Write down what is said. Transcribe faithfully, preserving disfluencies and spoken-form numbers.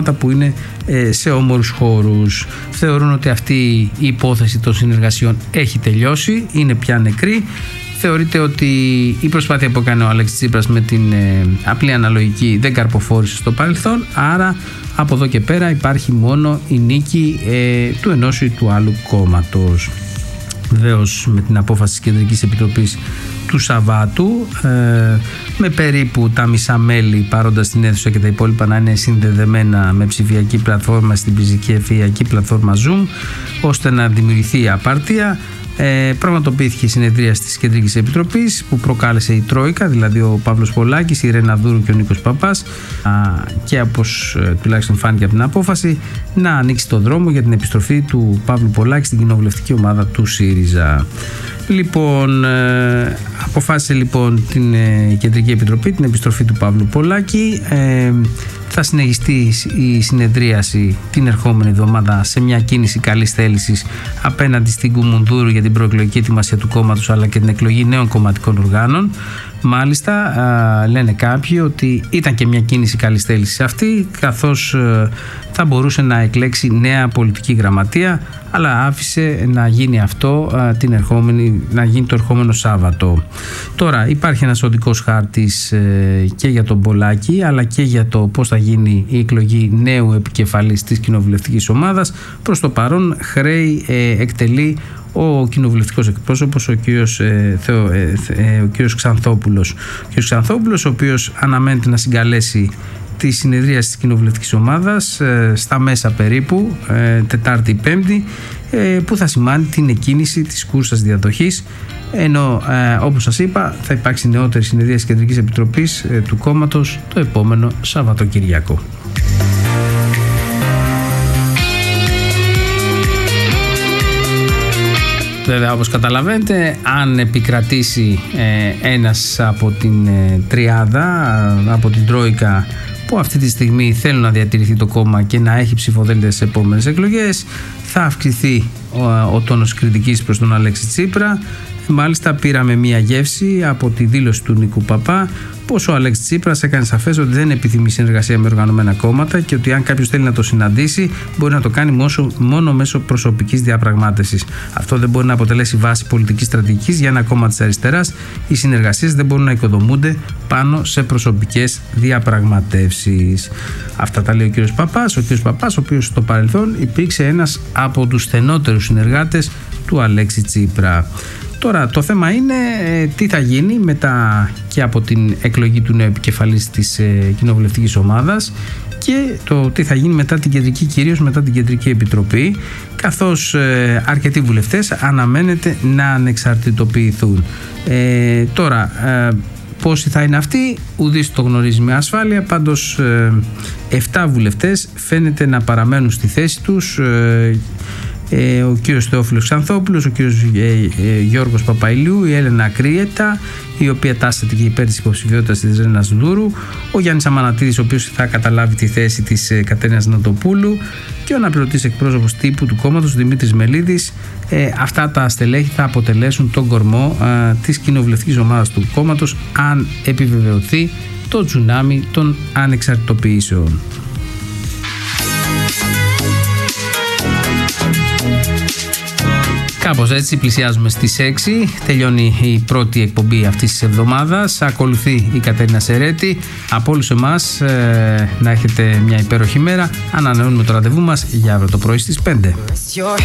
που είναι σε όμορους χώρους. Θεωρούν ότι αυτή η υπόθεση των συνεργασιών έχει τελειώσει, είναι πια νεκρή. Θεωρείται ότι η προσπάθεια που έκανε ο Αλέξης Τσίπρας με την ε, απλή αναλογική δεν καρποφόρησε στο παρελθόν, άρα από εδώ και πέρα υπάρχει μόνο η νίκη ε, του ενός ή του άλλου κόμματος. Βεβαίως με την απόφαση της Κεντρικής Επιτροπής του Σαββάτου, ε, με περίπου τα μισά μέλη παρόντας στην αίθουσα και τα υπόλοιπα να είναι συνδεδεμένα με ψηφιακή πλατφόρμα στην ψηφιακή πλατφόρμα Zoom, ώστε να δημιουργηθεί η απαρτία. Ε, πραγματοποιήθηκε η συνεδρία της Κεντρικής Επιτροπής που προκάλεσε η Τρόικα, δηλαδή ο Παύλος Πολάκης, η Ρένα Δούρου και ο Νίκος Παπάς, α, και όπως ε, τουλάχιστον φάνηκε από την απόφαση, να ανοίξει το δρόμο για την επιστροφή του Παύλου Πολάκη στην κοινοβουλευτική ομάδα του ΣΥΡΙΖΑ. Λοιπόν, ε, αποφάσισε λοιπόν την ε, Κεντρική Επιτροπή την επιστροφή του Παύλου Πολάκη. Ε, θα συνεχιστεί η συνεδρίαση την ερχόμενη εβδομάδα σε μια κίνηση καλής θέλησης απέναντι στην Κουμουνδούρου για την προεκλογική ετοιμασία του κόμματος αλλά και την εκλογή νέων κομματικών οργάνων. Μάλιστα, α, λένε κάποιοι ότι ήταν και μια κίνηση καλής θέλησης αυτή, καθώς α, θα μπορούσε να εκλέξει νέα πολιτική γραμματεία, αλλά άφησε να γίνει αυτό α, την ερχόμενη, να γίνει το ερχόμενο Σάββατο. Τώρα υπάρχει ένας οδικός χάρτης ε, και για τον Πολάκη, αλλά και για το πώς θα γίνει η εκλογή νέου επικεφαλής της κοινοβουλευτικής ομάδας. Προς το παρόν χρέη ε, εκτελεί ο κοινοβουλευτικός εκπρόσωπος, ο κύριος, ε, Θεο, ε, ε, ο κύριος Ξανθόπουλος. Ο κύριος Ξανθόπουλος, ο οποίος αναμένεται να συγκαλέσει τη συνεδρία της κοινοβουλευτικής ομάδας ε, στα μέσα περίπου, ε, Τετάρτη Πέμπτη, ε, που θα σημάνει την εκκίνηση της κούρσας διαδοχής, ενώ ε, όπως σας είπα θα υπάρξει νεότερη συνεδρία της Κεντρικής Επιτροπής ε, του κόμματος το επόμενο Σαββατοκυριακό. Βέβαια, όπως καταλαβαίνετε, αν επικρατήσει ε, ένας από την ε, τριάδα, από την Τρόικα, που αυτή τη στιγμή θέλουν να διατηρηθεί το κόμμα και να έχει ψηφοδέλτια στις επόμενες εκλογές, θα αυξηθεί ο, ο τόνος κριτικής προς τον Αλέξη Τσίπρα. Μάλιστα πήραμε μία γεύση από τη δήλωση του Νίκου Παπά πως ο Αλέξης Τσίπρας έκανε σαφές ότι δεν επιθυμεί συνεργασία με οργανωμένα κόμματα και ότι αν κάποιος θέλει να το συναντήσει μπορεί να το κάνει μόσο, μόνο μέσω προσωπικής διαπραγμάτευσης. Αυτό δεν μπορεί να αποτελέσει βάση πολιτικής στρατηγικής για ένα κόμμα της αριστεράς. Οι συνεργασίες δεν μπορούν να οικοδομούνται πάνω σε προσωπικές διαπραγματεύσεις. Αυτά τα λέει ο κ. Παπάς, ο κ. Παπάς, ο οποίος στο παρελθόν υπήρξε ένας από τους στενότερους συνεργάτες του Αλέξη Τσίπρα. Τώρα το θέμα είναι ε, τι θα γίνει μετά και από την εκλογή του νέου επικεφαλής της ε, κοινοβουλευτικής ομάδας και το τι θα γίνει μετά την κεντρική, κυρίως μετά την Κεντρική Επιτροπή, καθώς ε, αρκετοί βουλευτές αναμένεται να ανεξαρτητοποιηθούν. Ε, τώρα ε, πόσοι θα είναι αυτοί, ουδής το γνωρίζει με ασφάλεια, πάντως ε, επτά βουλευτές φαίνεται να παραμένουν στη θέση τους. ε, ο κύριος Θεόφιλος Ξανθόπουλος, ο κύριος Γιώργος Παπαϊλιού, η Έλενα Κρύετα, η οποία τάσσεται και υπέρ της υποψηφιότητας της Ρένας Δούρου, ο Γιάννης Αμανατίδης, ο οποίος θα καταλάβει τη θέση της Κατέρινας Νατοπούλου, και ο αναπληρωτής εκπρόσωπος τύπου του κόμματος, Δημήτρης Μελίδης. Ε, αυτά τα στελέχη θα αποτελέσουν τον κορμό ε, της κοινοβουλευτικής ομάδας του κόμματος, αν επιβεβαιωθεί το τσουνάμι των ανεξαρτητοποιήσεων. Κάπως έτσι πλησιάζουμε στις έξι, τελειώνει η πρώτη εκπομπή αυτής της εβδομάδας, ακολουθεί η Κατερίνα Σερέτη. Από όλους εμάς ε, να έχετε μια υπέροχη μέρα, ανανεώνουμε το ραντεβού μας για αύριο το πρωί στις πέντε.